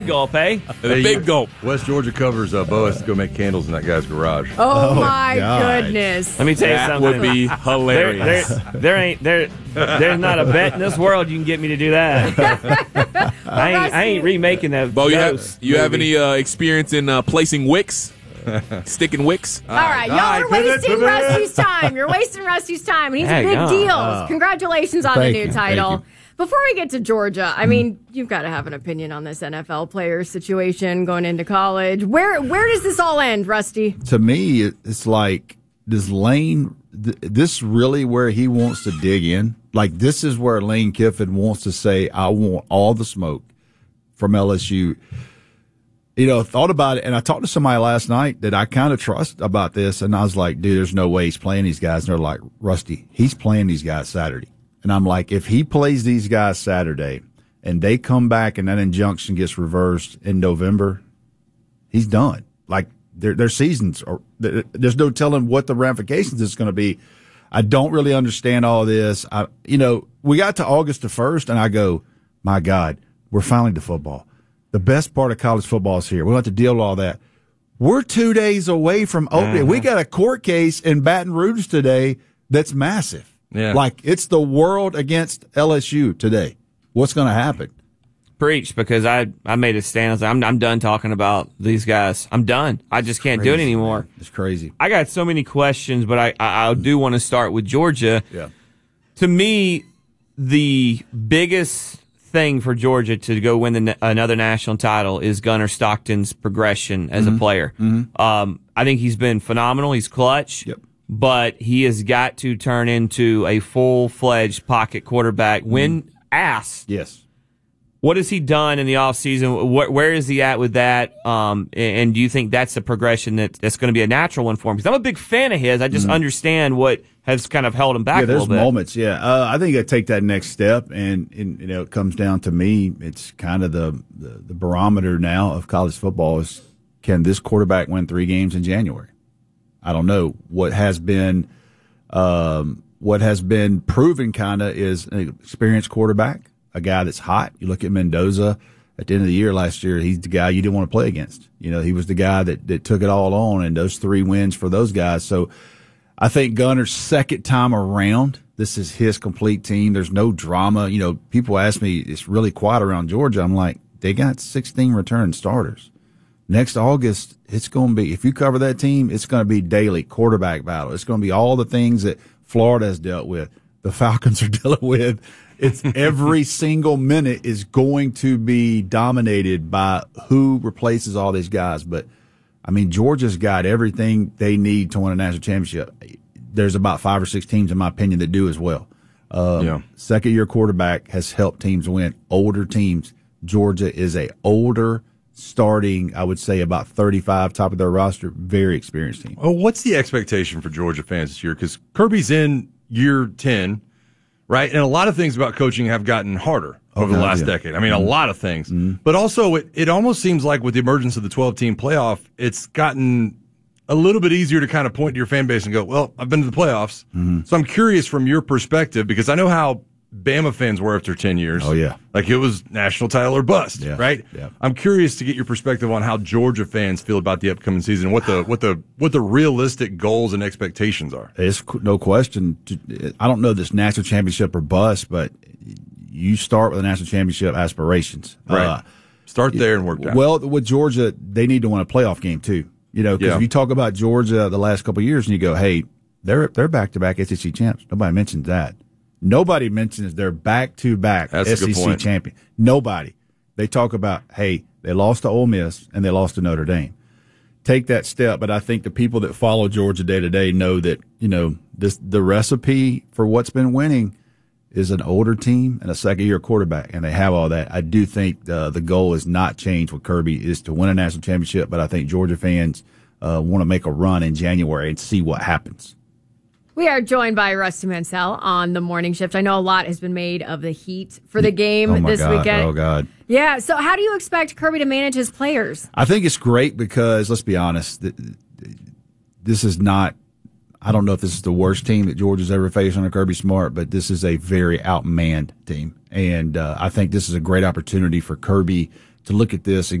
Gulp, eh? A big gulp. West Georgia covers Bo has to go make candles in that guy's garage. Oh my God. goodness. Let me tell you That something. would be hilarious. There's not a bet in this world you can get me to do that. I ain't remaking that. Bo, you Ghost have movie. any experience in placing wicks? Sticking wicks? All right, y'all are wasting Rusty's time. You're wasting Rusty's time. And he's a Hang big on. deal. Congratulations on the Thank new you, title. thank you. Before we get to Georgia, I mean, you've got to have an opinion on this NFL player situation going into college. Where does this all end, Rusty? To me, it's like, does Lane, this really where he wants to dig in? Like, this is where Lane Kiffin wants to say, I want all the smoke from LSU. You know, thought about it, and I talked to somebody last night that I kind of trust about this, and I was like, dude, there's no way he's playing these guys. And they're like, Rusty, he's playing these guys Saturday. And I'm like, if he plays these guys Saturday and they come back and that injunction gets reversed in November, he's done. Like, their seasons are, there's no telling what the ramifications is going to be. I don't really understand all this. We got to August the 1st, and I go, my God, we're finally to football. The best part of college football is here. We don't have to deal with all that. We're 2 days away from opening. We got a court case in Baton Rouge today that's massive. Yeah. Like, it's the world against LSU today. What's going to happen? Preach, because I made a stand. I was like, I'm done talking about these guys. I'm done. I just can't do it anymore. Man. It's crazy. I got so many questions, but I do want to start with Georgia. Yeah. To me, the biggest thing for Georgia to go win another national title is Gunnar Stockton's progression as a player. I think he's been phenomenal. He's clutch. Yep. But he has got to turn into a full-fledged pocket quarterback. When asked, Yes. what has he done in the offseason? Where is he at with that? And do you think that's a progression that's going to be a natural one for him? Because I'm a big fan of his. I just understand what has kind of held him back a little bit. There's moments, I think I take that next step, and it comes down to me. It's kind of the barometer now of college football is, can this quarterback win 3 games in January? I don't know. What has been proven kind of is an experienced quarterback, a guy that's hot. You look at Mendoza at the end of the year last year, he's the guy you didn't want to play against. He was the guy that took it all on, and those 3 wins for those guys. So I think Gunnar's second time around, this is his complete team. There's no drama. People ask me, it's really quiet around Georgia. I'm like, they got 16 return starters. Next August, it's going to be, if you cover that team, it's going to be daily quarterback battle. It's going to be all the things that Florida has dealt with, the Falcons are dealing with. It's every single minute is going to be dominated by who replaces all these guys. But, I mean, Georgia's got everything they need to win a national championship. There's about 5 or 6 teams, in my opinion, that do as well. Second-year quarterback has helped teams win. Older teams. Georgia is a older starting, I would say, about 35, top of their roster, very experienced team. Oh, what's the expectation for Georgia fans this year? Because Kirby's in year 10, right? And a lot of things about coaching have gotten harder over the last decade. I mean, a lot of things. But also, it almost seems like with the emergence of the 12-team playoff, it's gotten a little bit easier to kind of point to your fan base and go, well, I've been to the playoffs. So I'm curious from your perspective, because I know how Bama fans were after 10 years. Oh, yeah. Like it was national title or bust, right? Yeah. I'm curious to get your perspective on how Georgia fans feel about the upcoming season, what the realistic goals and expectations are. It's no question. I don't know this national championship or bust, but you start with the national championship aspirations. Right. Start there and work down. Well, with Georgia, they need to win a playoff game too. Because if you talk about Georgia the last couple of years and you go, hey, they're back-to-back SEC champs. Nobody mentions that. Nobody mentions their back-to-back SEC champion. Nobody. They talk about, hey, they lost to Ole Miss and they lost to Notre Dame. Take that step, but I think the people that follow Georgia day to day know that, the recipe for what's been winning is an older team and a second-year quarterback, and they have all that. I do think the goal is not changed with Kirby, is to win a national championship, but I think Georgia fans want to make a run in January and see what happens. We are joined by Rusty Mansell on the morning shift. I know a lot has been made of the heat for the game this weekend. Oh, God. Yeah, so how do you expect Kirby to manage his players? I think it's great because, let's be honest, this is not, I don't know if this is the worst team that Georgia's ever faced under Kirby Smart, but this is a very outmanned team. And I think this is a great opportunity for Kirby to look at this